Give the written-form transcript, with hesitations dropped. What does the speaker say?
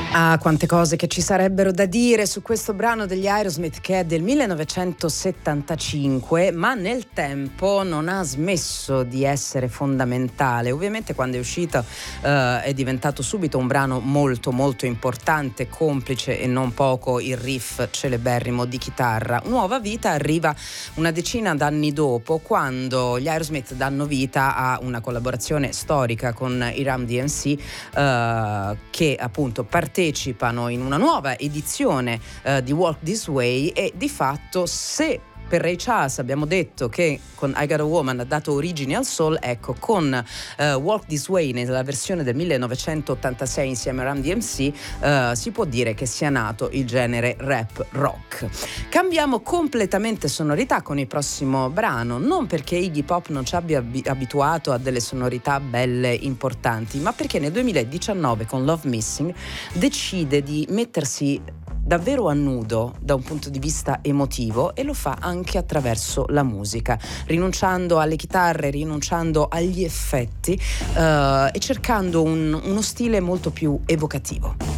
Ah, quante cose che ci sarebbero da dire su questo brano degli Aerosmith, che è del 1975, ma nel tempo non ha smesso di essere fondamentale. Ovviamente quando è uscito è diventato subito un brano molto molto importante, complice e non poco il riff celeberrimo di chitarra. Nuova vita arriva una decina d'anni dopo, quando gli Aerosmith danno vita a una collaborazione storica con i Run DMC, che appunto partecipano in una nuova edizione di Walk This Way, e di fatto, se per Ray Charles abbiamo detto che con I Got a Woman ha dato origine al soul, ecco, con Walk This Way nella versione del 1986 insieme a Run DMC si può dire che sia nato il genere rap rock. Cambiamo completamente sonorità con il prossimo brano, non perché Iggy Pop non ci abbia abituato a delle sonorità belle importanti, ma perché nel 2019 con Love Missing decide di mettersi davvero a nudo da un punto di vista emotivo, e lo fa anche attraverso la musica, rinunciando alle chitarre, rinunciando agli effetti e cercando uno stile molto più evocativo.